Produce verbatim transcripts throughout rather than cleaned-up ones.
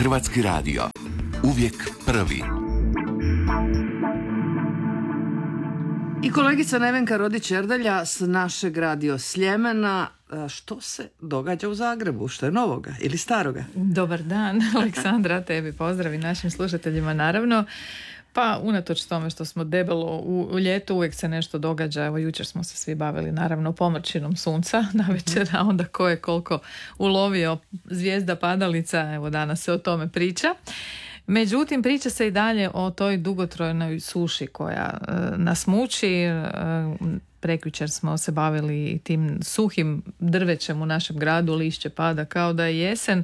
Hrvatski radio. Uvijek prvi. I kolegica Nevenka Rodić-Erdalja s našeg radio Sljemena. Što se događa u Zagrebu? Što je novoga ili staroga? Dobar dan, Aleksandra, tebi pozdrav i našim slušateljima naravno. Pa unatoč tome što smo debelo u, u ljetu, uvijek se nešto događa. Evo jučer smo se svi bavili naravno pomrčinom sunca na večer, a onda ko je koliko ulovio zvijezda padalica, evo danas se o tome priča. Međutim, priča se i dalje o toj dugotrajnoj suši koja e, nas muči. E, prekjučer smo se bavili tim suhim drvećem u našem gradu, lišće pada kao da je jesen.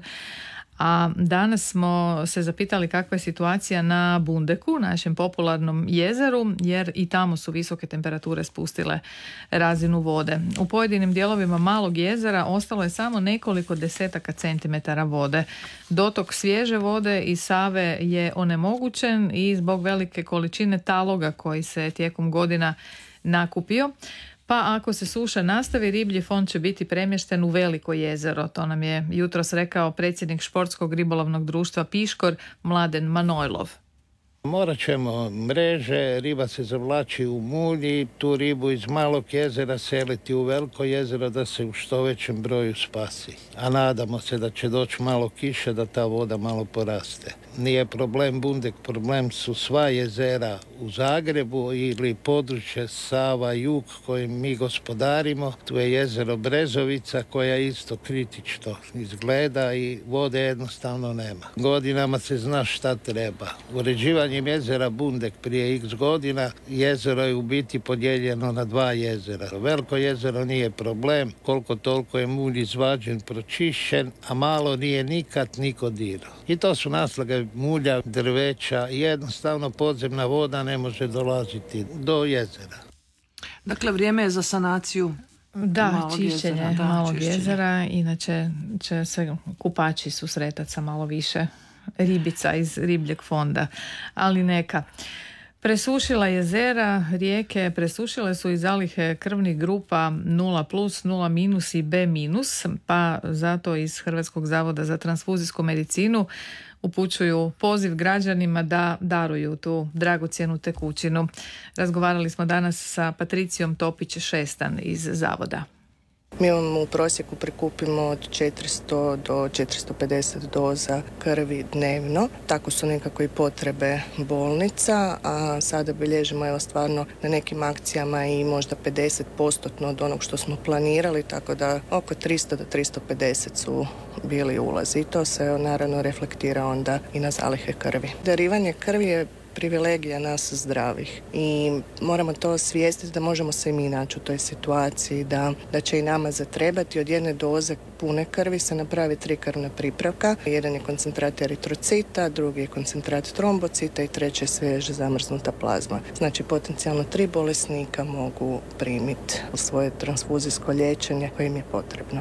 A danas smo se zapitali kakva je situacija na Bundeku, našem popularnom jezeru, jer i tamo su visoke temperature spustile razinu vode. U pojedinim dijelovima malog jezera ostalo je samo nekoliko desetaka centimetara vode. Dotok svježe vode iz Save je onemogućen i zbog velike količine taloga koji se tijekom godina nakupio. Pa ako se suša nastavi, riblji fond će biti premješten u Veliko jezero. To nam je jutros rekao predsjednik športskog ribolovnog društva Piškor, Mladen Manojlov. Morat ćemo mreže, riba se zavlači u mulj i tu ribu iz malog jezera seliti u Veliko jezero da se u što većem broju spasi. A nadamo se da će doći malo kiše da ta voda malo poraste. Nije problem Bundek, problem su sva jezera u Zagrebu ili područje Sava jug kojim mi gospodarimo. Tu je jezero Brezovica koja isto kritično izgleda i vode jednostavno nema. Godinama se zna šta treba. Uređivanjem jezera Bundek prije x godina jezero je u biti podijeljeno na dva jezera. Veliko jezero nije problem, koliko toliko je mulj izvađen, pročišćen, a malo nije nikad niko dirao. I to su naslage mulja, drveća i jednostavno podzemna voda ne može dolaziti do jezera. Dakle, vrijeme je za sanaciju da, malog čišćenje jezera. Da, malog čišćenje. jezera, inače će se kupači susretati sa malo više ribica iz ribljeg fonda, ali neka. Presušila jezera, rijeke, presušile su i zalihe krvnih grupa nula plus, nula minus i B minus, pa zato iz Hrvatskog zavoda za transfuzijsku medicinu upućuju poziv građanima da daruju tu dragocjenu tekućinu. Razgovarali smo danas sa Patricijom Topić-Šestan iz zavoda. Mi vam u prosjeku prikupimo od četiristo do četiristo pedeset doza krvi dnevno. Tako su nekako i potrebe bolnica, a sada bilježimo evo stvarno na nekim akcijama i možda pedeset posto od onog što smo planirali, tako da oko tristo do tristo pedeset su bili ulazi. I to se naravno reflektira onda i na zalihe krvi. Darivanje krvi je privilegija nas zdravih i moramo to osvijestiti da možemo se i mi naći u toj situaciji, da, da će i nama zatrebati. Od jedne doze pune krvi se napravi tri krvna pripravka. Jedan je koncentrat eritrocita, drugi je koncentrat trombocita i treći je svježe zamrznuta plazma. Znači potencijalno tri bolesnika mogu primiti svoje transfuzijsko liječenje koje im je potrebno.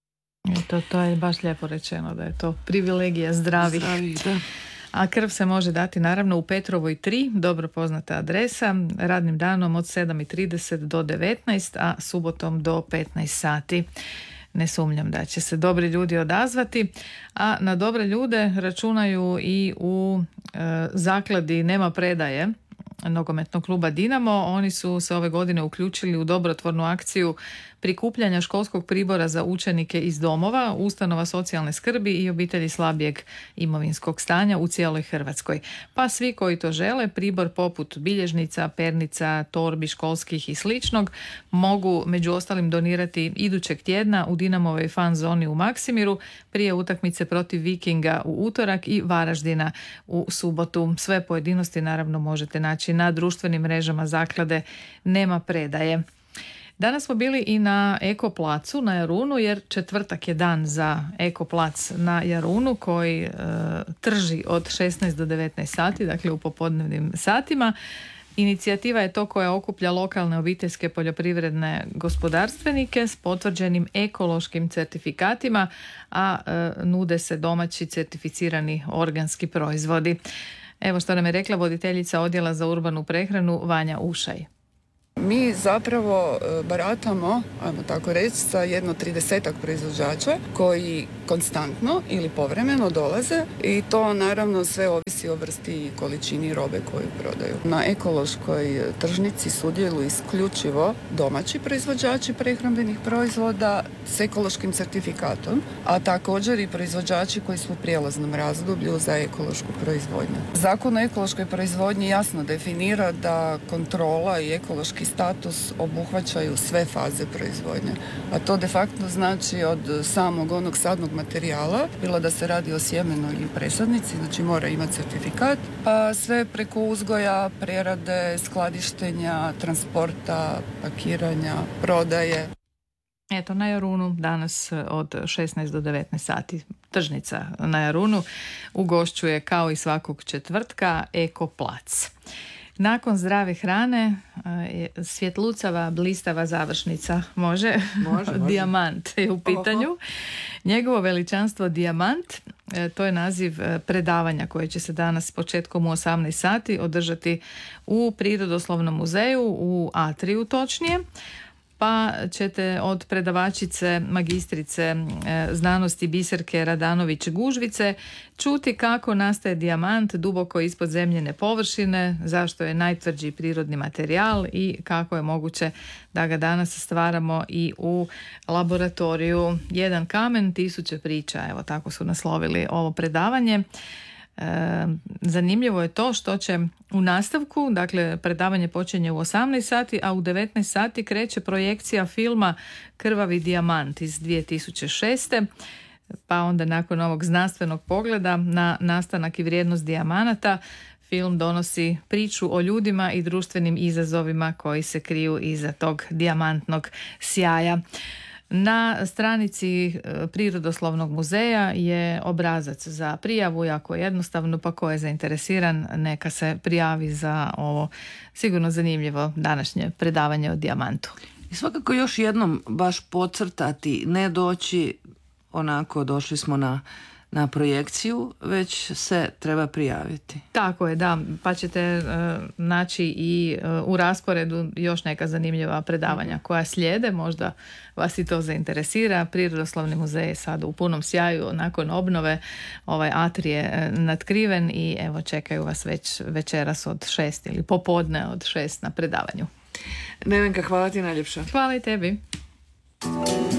To, to je baš lijepo rečeno da je to privilegija zdravih. Zdravi, da. A krv se može dati naravno u Petrovoj tri, dobro poznata adresa, radnim danom od sedam i trideset do devetnaest, a subotom do petnaest sati. Ne sumnjam da će se dobri ljudi odazvati, a na dobre ljude računaju i u e, zakladi Nema predaje nogometnog kluba Dinamo. Oni su se ove godine uključili u dobrotvornu akciju prikupljanja školskog pribora za učenike iz domova, ustanova socijalne skrbi i obitelji slabijeg imovinskog stanja u cijeloj Hrvatskoj. Pa svi koji to žele, pribor poput bilježnica, pernica, torbi školskih i sličnog mogu među ostalim donirati idućeg tjedna u Dinamovoj fan zoni u Maksimiru prije utakmice protiv Vikinga u utorak i Varaždina u subotu. Sve pojedinosti naravno možete naći na društvenim mrežama zaklade Nema predaje. Danas smo bili i na Eko placu na Jarunu, jer četvrtak je dan za Eko plac na Jarunu koji e, trži od šesnaest do devetnaest sati, dakle u popodnevnim satima. Inicijativa je to koja okuplja lokalne obiteljske poljoprivredne gospodarstvenike s potvrđenim ekološkim certifikatima, a e, nude se domaći certificirani organski proizvodi. Evo što nam je rekla voditeljica odjela za urbanu prehranu Vanja Ušaj. Mi zapravo baratamo, ajmo tako reći, sa jedno tridesetak proizvođača koji konstantno ili povremeno dolaze i to naravno sve ovisi o vrsti i količini robe koju prodaju. Na ekološkoj tržnici sudjeluju isključivo domaći proizvođači prehrambenih proizvoda s ekološkim certifikatom, a također i proizvođači koji su u prijelaznom razdoblju za ekološku proizvodnju. Zakon o ekološkoj proizvodnji jasno definira da kontrola i ekološki status obuhvaćaju sve faze proizvodnje, a to de facto znači od samog onog sadnog materijala, bilo da se radi o sjemenu ili presadnici, znači mora imati certifikat, pa sve preko uzgoja, prerade, skladištenja, transporta, pakiranja, prodaje. Eto, na Jarunu danas od šesnaest do devetnaest sati tržnica na Jarunu ugošćuje kao i svakog četvrtka Eko plac. Nakon zdrave hrane, svjetlucava, blistava završnica, može? Može, može. Dijamant je u pitanju. Oho. Njegovo veličanstvo Dijamant, to je naziv predavanja koje će se danas početkom u osamnaest sati održati u Prirodoslovnom muzeju, u Atriju točnije. Pa ćete od predavačice magistrice znanosti Biserke Radanović-Gužvice čuti kako nastaje dijamant duboko ispod zemljine površine, zašto je najtvrđi prirodni materijal i kako je moguće da ga danas stvaramo i u laboratoriju. Jedan kamen, tisuće priča, evo tako su naslovili ovo predavanje. E, zanimljivo je to što će u nastavku, dakle predavanje počinje u osamnaest sati, a u devetnaest sati kreće projekcija filma Krvavi dijamant iz dvije tisuće šeste. Pa onda nakon ovog znanstvenog pogleda na nastanak i vrijednost dijamanata, film donosi priču o ljudima i društvenim izazovima koji se kriju iza tog dijamantnog sjaja. Na stranici Prirodoslovnog muzeja je obrazac za prijavu, jako jednostavno, pa ko je zainteresiran neka se prijavi za ovo sigurno zanimljivo današnje predavanje o dijamantu. I svakako još jednom baš podcrtati, ne doći onako došli smo na na projekciju, već se treba prijaviti. Tako je, da, pa ćete uh, naći i uh, u rasporedu još neka zanimljiva predavanja koja slijede, možda vas i to zainteresira. Prirodoslovni muzej je sad u punom sjaju, nakon obnove ovaj atrij je natkriven i evo čekaju vas već večeras od šest ili popodne od šest na predavanju. Nevenka, hvala ti najljepša. Hvala i tebi.